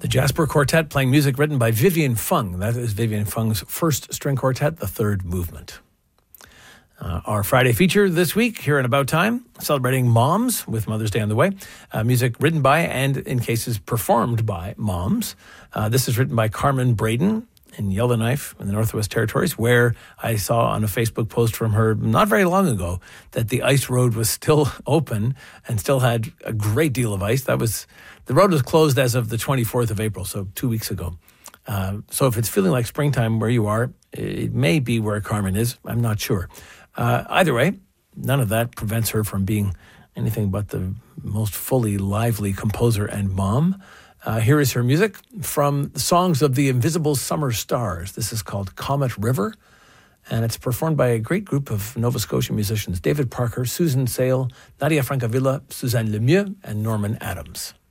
The Jasper Quartet playing music written by Vivian Fung. That is Vivian Fung's first string quartet, the third movement. Our Friday feature this week here in About Time, celebrating moms with Mother's Day on the way. Music written by and, in cases, performed by moms. This is written by Carmen Braden in Yellowknife in the Northwest Territories, where I saw on a Facebook post from her not very long ago that the ice road was still open and still had a great deal of ice. The road was closed as of the 24th of April, so 2 weeks ago. So if it's feeling like springtime where you are, it may be where Carmen is. I'm not sure. Either way, none of that prevents her from being anything but the most fully lively composer and mom. Here is her music from the Songs of the Invisible Summer Stars. This is called Comet River, and it's performed by a great group of Nova Scotia musicians: David Parker, Susan Sale, Nadia Francavilla, Suzanne Lemieux, and Norman Adams.